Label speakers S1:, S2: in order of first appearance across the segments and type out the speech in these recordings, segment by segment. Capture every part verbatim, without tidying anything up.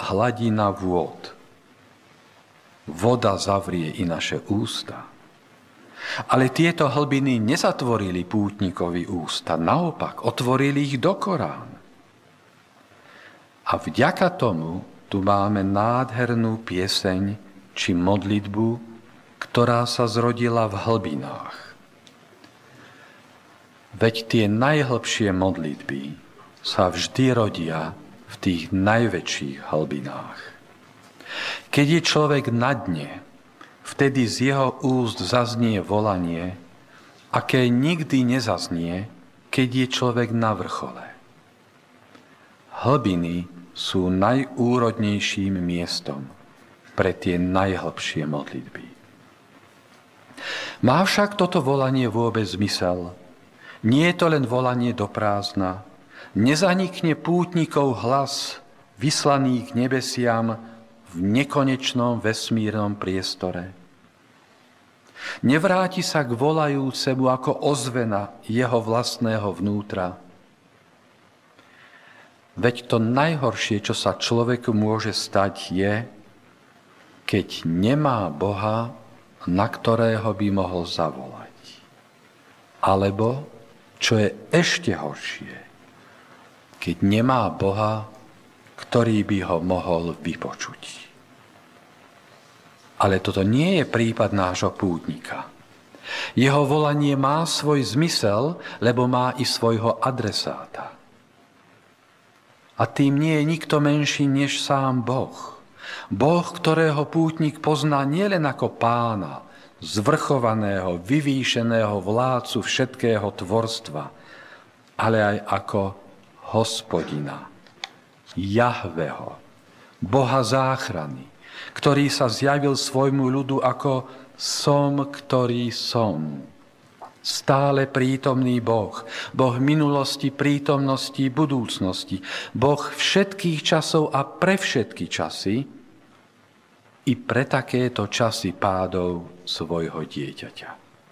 S1: hladina vôd. Voda zavrie i naše ústa. Ale tieto hlbiny nezatvorili pútnikovi ústa, naopak otvorili ich do Korán. A vďaka tomu tu máme nádhernú pieseň či modlitbu, ktorá sa zrodila v hlbinách. Veď tie najhlbšie modlitby sa vždy rodia v tých najväčších hlbinách. Keď je človek na dne, vtedy z jeho úst zaznie volanie, aké nikdy nezaznie, keď je človek na vrchole. Hlbiny sú najúrodnejším miestom pre tie najhlbšie modlitby. Má však toto volanie vôbec zmysel? Nie je to len volanie do prázdna. Nezanikne pútnikov hlas, vyslaný k nebesiam v nekonečnom vesmírnom priestore. Nevráti sa k volajúcemu ako ozvena jeho vlastného vnútra. Veď to najhoršie, čo sa človeku môže stať, je, keď nemá Boha, na ktorého by mohol zavolať. Alebo, čo je ešte horšie, keď nemá Boha, ktorý by ho mohol vypočuť. Ale toto nie je prípad nášho pútnika. Jeho volanie má svoj zmysel, lebo má i svojho adresáta. A tým nie je nikto menší než sám Boh. Boh, ktorého pútnik pozná nielen ako pána, zvrchovaného, vyvýšeného vládcu všetkého tvorstva, ale aj ako Hospodina, Jahveho, Boha záchrany, ktorý sa zjavil svojmu ľudu ako som, ktorý som. Stále prítomný Boh, Boh minulosti, prítomnosti, budúcnosti, Boh všetkých časov a pre všetky časy i pre takéto časy pádov svojho dieťaťa.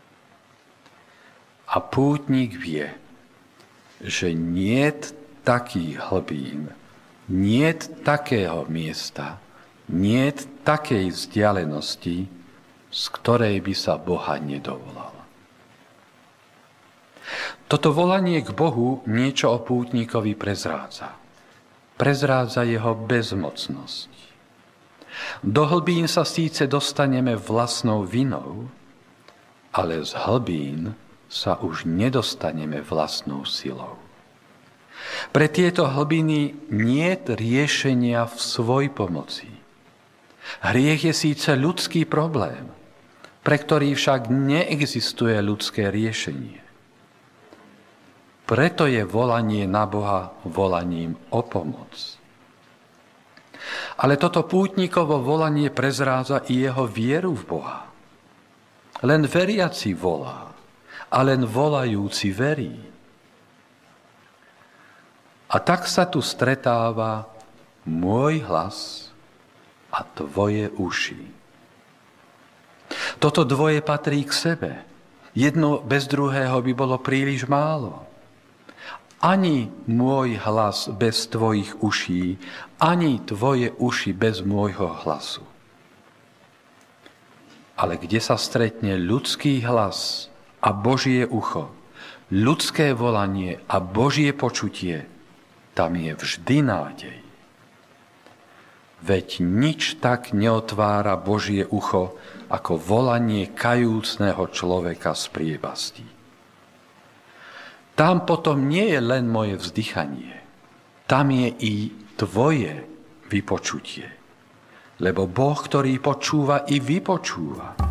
S1: A pútnik vie, že niet takých hlbín, niet takého miesta, niet takej vzdialenosti, z ktorej by sa Boha nedovolal. Toto volanie k Bohu niečo o pútnikovi prezrádza. Prezrádza jeho bezmocnosť. Do hlbín sa síce dostaneme vlastnou vinou, ale z hlbín sa už nedostaneme vlastnou silou. Pre tieto hlbiny niet riešenia v svoj pomoci. Hriech je síce ľudský problém, pre ktorý však neexistuje ľudské riešenie. Preto je volanie na Boha volaním o pomoc. Ale toto pútnikovo volanie prezrádza i jeho vieru v Boha. Len veriaci volá a len volajúci verí. A tak sa tu stretáva môj hlas a tvoje uši. Toto dvoje patrí k sebe. Jedno bez druhého by bolo príliš málo. Ani môj hlas bez tvojich uší, ani tvoje uši bez môjho hlasu. Ale kde sa stretne ľudský hlas a Božie ucho, ľudské volanie a Božie počutie, tam je vždy nádej. Veď nič tak neotvára Božie ucho, ako volanie kajúcneho človeka z priepastí. Tam potom nie je len moje vzdychanie, tam je i tvoje vypočutie. Lebo Boh, ktorý počúva, i vypočúva.